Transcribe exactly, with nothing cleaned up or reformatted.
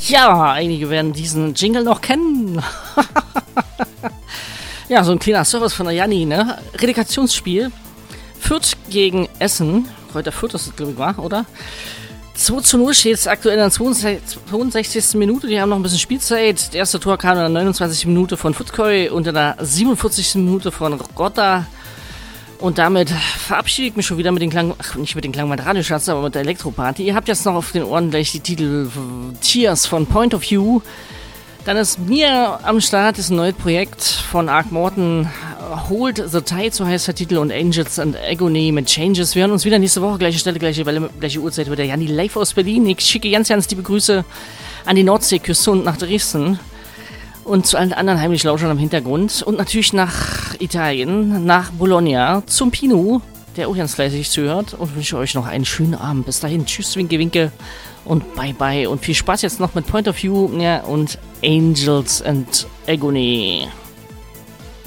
Ja, einige werden diesen Jingle noch kennen. Ja, so ein kleiner Service von der Janni, ne? Relegationsspiel. Fürth gegen Essen. Heute Fürth ist es, glaube ich, war, oder? zwei zu null steht es aktuell in der zweiundsechzigsten Minute. Die haben noch ein bisschen Spielzeit. Das erste Tor kam in der neunundzwanzigsten Minute von Futkoi und in der siebenundvierzigsten Minute von Rotta. Und damit verabschiede ich mich schon wieder mit den Klang, ach, nicht mit den Klang meiner Radioschatz, aber mit der Elektroparty. Ihr habt jetzt noch auf den Ohren gleich die Titel Tears von Point of View. Dann ist mir am Start ist ein neues Projekt von Ark Morton. Hold the Tide, so heißt der Titel, und Angels and Agony mit Changes. Wir hören uns wieder nächste Woche, gleiche Stelle, gleiche Welle, gleiche Uhrzeit mit der Janni live aus Berlin. Ich schicke ganz, ganz liebe Grüße an die Nordseeküste und nach Dresden. Und zu allen anderen heimlich Lauschern im Hintergrund. Und natürlich nach Italien, nach Bologna, zum Pino, der auch ganz fleißig zuhört. Und wünsche euch noch einen schönen Abend. Bis dahin, tschüss, winke, winke und bye, bye. Und viel Spaß jetzt noch mit Point of View, ja, und Angels and Agony.